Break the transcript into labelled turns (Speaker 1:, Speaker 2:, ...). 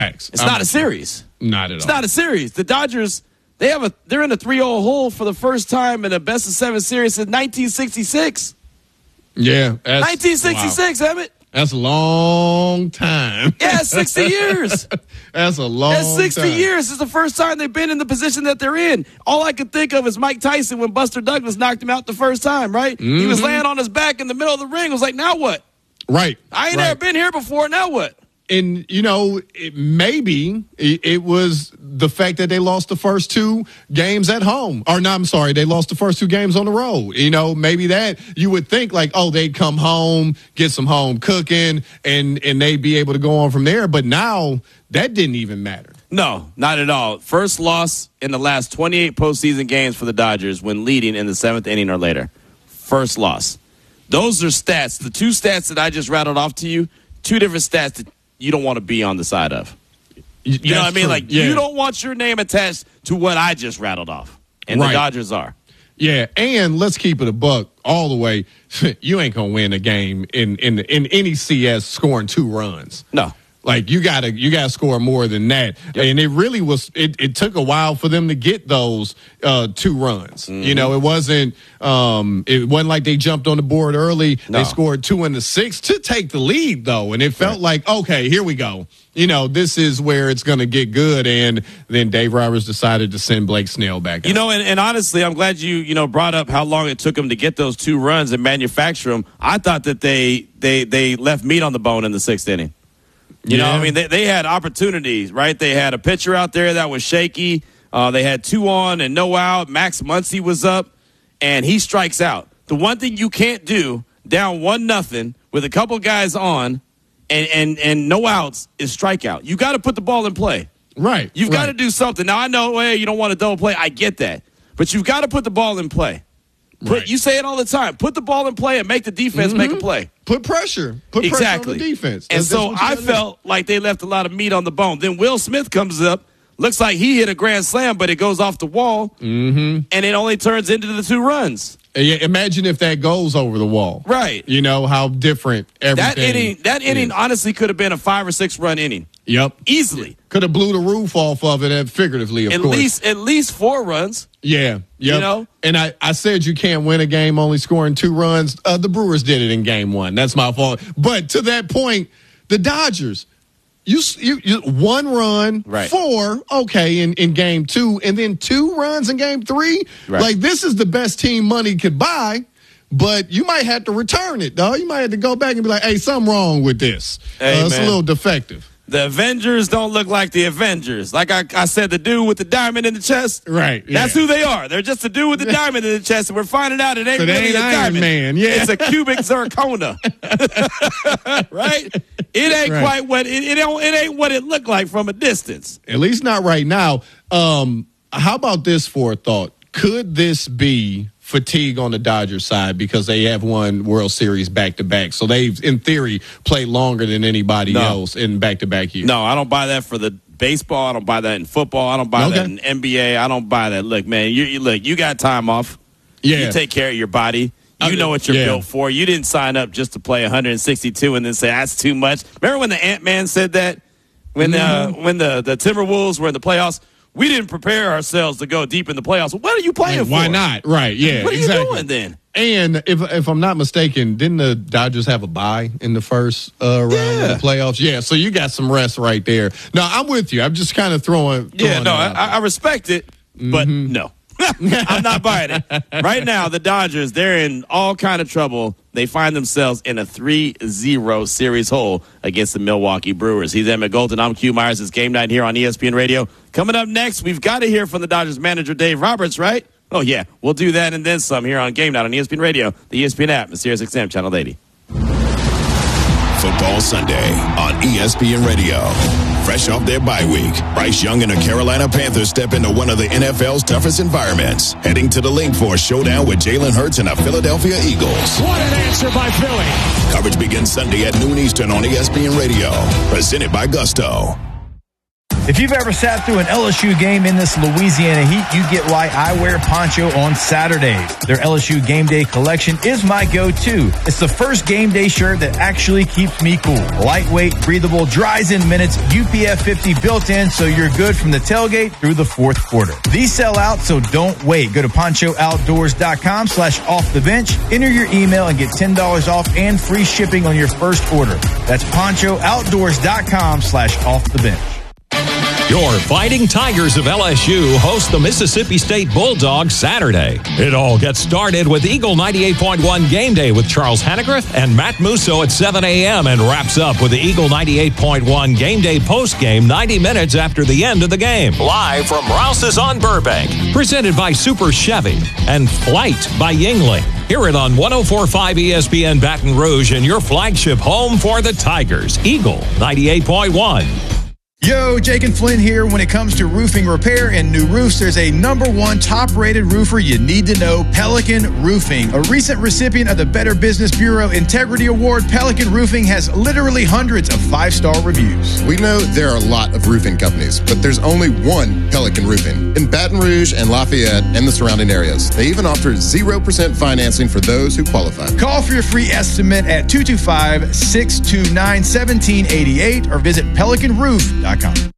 Speaker 1: It's not a series.
Speaker 2: Not at all.
Speaker 1: It's not a series. The Dodgers, they're in a 3-0 hole for the first time in a best-of-7 series since 1966.
Speaker 2: Yeah.
Speaker 1: 1966,
Speaker 2: wow.
Speaker 1: Emmett.
Speaker 2: That's a long time.
Speaker 1: Yeah, 60 years.
Speaker 2: That's a long time.
Speaker 1: That's 60 years. It's the first time they've been in the position that they're in. All I could think of is Mike Tyson when Buster Douglas knocked him out the first time, right? Mm-hmm. He was laying on his back in the middle of the ring. It was like, now what?
Speaker 2: Right.
Speaker 1: I ain't never been here before. Now what?
Speaker 2: And, maybe it was the fact that they lost the first 2 games at home. Or, no, I'm sorry, they lost the first 2 games on the road. Maybe that you would think like, oh, they'd come home, get some home cooking, and they'd be able to go on from there. But now that didn't even matter.
Speaker 1: No, not at all. First loss in the last 28 postseason games for the Dodgers when leading in the 7th inning or later. First loss. Those are stats. The 2 stats that I just rattled off to you, 2 different stats that you don't want to be on the side of. You know what I mean?
Speaker 2: True.
Speaker 1: Like, you don't want your name attached to what I just rattled off. And the Dodgers are.
Speaker 2: Yeah, and let's keep it a buck all the way. You ain't going to win a game in any CS scoring 2 runs.
Speaker 1: No.
Speaker 2: Like, you gotta score more than that. Yep. And it really was, it took a while for them to get those 2 runs. Mm-hmm. It wasn't like they jumped on the board early. No. They scored 2 in the 6th to take the lead, though. And it felt like, okay, here we go. This is where it's going to get good. And then Dave Roberts decided to send Blake Snell back.
Speaker 1: And honestly, I'm glad you brought up how long it took them to get those 2 runs and manufacture them. I thought that they left meat on the bone in the 6th inning. They had opportunities, right? They had a pitcher out there that was shaky. They had 2 on and no out. Max Muncy was up, and he strikes out. The one thing you can't do, down 1-0 with a couple guys on and no outs, is strikeout. You got to put the ball in play.
Speaker 2: Right.
Speaker 1: You've got to do something. Now, I know, you don't want to double play. I get that. But you've got to put the ball in play. You say it all the time. Put the ball in play and make the defense make a play.
Speaker 2: Put pressure. Put pressure on the defense.
Speaker 1: And so I felt like they left a lot of meat on the bone. Then Will Smith comes up. Looks like he hit a grand slam, but it goes off the wall. Mm-hmm. And it only turns into the 2 runs.
Speaker 2: Yeah, imagine if that goes over the wall.
Speaker 1: Right.
Speaker 2: How different everything
Speaker 1: That inning honestly could have been a 5 or 6 run inning.
Speaker 2: Yep.
Speaker 1: Easily.
Speaker 2: Could have blew the roof off of it, figuratively, of course.
Speaker 1: At least 4 runs.
Speaker 2: Yeah. Yep. And I said you can't win a game only scoring 2 runs. The Brewers did it in game 1. That's my fault. But to that point, the Dodgers, you 1 run,
Speaker 1: right.
Speaker 2: 4, okay, in game 2, and then 2 runs in game 3.
Speaker 1: Right.
Speaker 2: Like, this is the best team money could buy. But you might have to return it, though. You might have to go back and be like, hey, something wrong with this. It's a little defective.
Speaker 1: The Avengers don't look like the Avengers. Like I said, the dude with the diamond in the chest.
Speaker 2: Right.
Speaker 1: That's who they are. They're just a dude with the diamond in the chest, and we're finding out it ain't really a diamond.
Speaker 2: Man. Yeah.
Speaker 1: It's a cubic zirconia. Right? It ain't quite what it ain't what it looked like from a distance.
Speaker 2: At least not right now. How about this for a thought? Could this be fatigue on the Dodgers side because they have won World Series back-to-back? So they've, in theory, played longer than anybody else in back-to-back years.
Speaker 1: No, I don't buy that for the baseball. I don't buy that in football. I don't buy that in NBA. I don't buy that. Look, man, you got time off. Yeah. You take care of your body. You know what you're built for. You didn't sign up just to play 162 and then say, that's too much. Remember when the Ant-Man said that? When the Timberwolves were in the playoffs? We didn't prepare ourselves to go deep in the playoffs. What are you playing for?
Speaker 2: Why not? Right, yeah.
Speaker 1: What are you doing then?
Speaker 2: And if I'm not mistaken, didn't the Dodgers have a bye in the first round of the playoffs? Yeah, so you got some rest right there. No, I'm with you. I'm just kind of throwing
Speaker 1: I respect it, but no. I'm not buying it. Right now, the Dodgers, they're in all kind of trouble. They find themselves in a 3-0 series hole against the Milwaukee Brewers. He's Emmett Golden. I'm Q Myers. It's Game Night here on ESPN Radio. Coming up next, we've got to hear from the Dodgers manager, Dave Roberts, right? Oh, yeah. We'll do that and then some here on Game Night on ESPN Radio, the ESPN app, and Sirius XM Channel 80.
Speaker 3: Football Sunday on ESPN Radio. Fresh off their bye week, Bryce Young and the Carolina Panthers step into one of the NFL's toughest environments, heading to the link for a showdown with Jalen Hurts and the Philadelphia Eagles.
Speaker 4: What an answer by Philly.
Speaker 3: Coverage begins Sunday at noon Eastern on ESPN Radio. Presented by Gusto.
Speaker 5: If you've ever sat through an LSU game in this Louisiana heat, you get why I wear poncho on Saturdays. Their LSU Game Day collection is my go-to. It's the first game day shirt that actually keeps me cool. Lightweight, breathable, dries in minutes, UPF 50 built in, so you're good from the tailgate through the fourth quarter. These sell out, so don't wait. Go to ponchooutdoors.com/offthebench, enter your email, and get $10 off and free shipping on your first order. That's ponchooutdoors.com/offthebench.
Speaker 6: Your Fighting Tigers of LSU host the Mississippi State Bulldogs Saturday. It all gets started with Eagle 98.1 Game Day with Charles Hanegraaff and Matt Musso at 7 a.m. and wraps up with the Eagle 98.1 Game Day postgame 90 minutes after the end of the game. Live from Rouse's on Burbank. Presented by Super Chevy and Flight by Yingling. Hear it on 104.5 ESPN Baton Rouge and your flagship home for the Tigers. Eagle 98.1.
Speaker 5: Yo, Jake and Flynn here. When it comes to roofing repair and new roofs, there's a #1 top-rated roofer you need to know, Pelican Roofing. A recent recipient of the Better Business Bureau Integrity Award, Pelican Roofing has literally hundreds of 5-star reviews.
Speaker 7: We know there are a lot of roofing companies, but there's only one Pelican Roofing in Baton Rouge and Lafayette and the surrounding areas. They even offer 0% financing for those who qualify.
Speaker 5: Call for your free estimate at 225-629-1788 or visit pelicanroof.com.